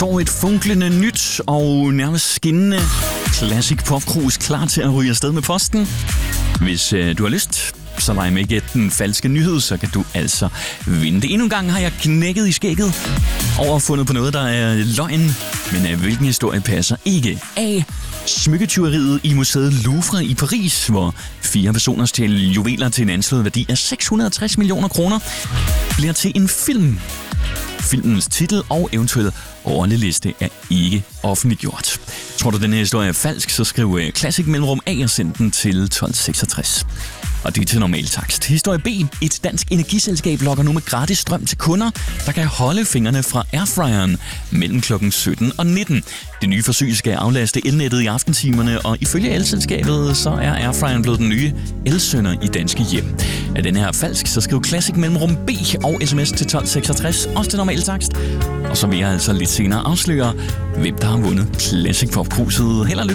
står et funklende nyt og nærmest skinnende Classic Pop Cruise klar til at ryge afsted med posten. Hvis du har lyst, så lege med gætte den falske nyhed, så kan du altså vinde det. Endnu en gang har jeg knækket i skægget over at fundet på noget, der er løgn. Men hvilken historie passer ikke? A. Smykketyveriet i museet Louvre i Paris, hvor 4 personer stjal juveler til en anslået værdi af 660 millioner kroner, bliver til en film. Filmens titel og eventuelle rolleliste er ikke offentliggjort. Tror du, den her historie er falsk, så skriv Classic mellemrum A og send den til 1266. Og det er til normal takst. Historie B. Et dansk energiselskab lokker nu med gratis strøm til kunder, der kan holde fingrene fra airfryeren mellem klokken 17 og 19. Det nye forsøg skal aflaste elnettet i aftentimerne, og ifølge elselskabet, så er airfryeren blevet den nye elsønder i danske hjem. Er den her falsk, så skriv Classic mellemrum B og sms til 1266, også til normal takst. Og så vil jeg altså lidt senere afsløre, hvem der har vundet Classic Pop Cruiset. Held og lykke.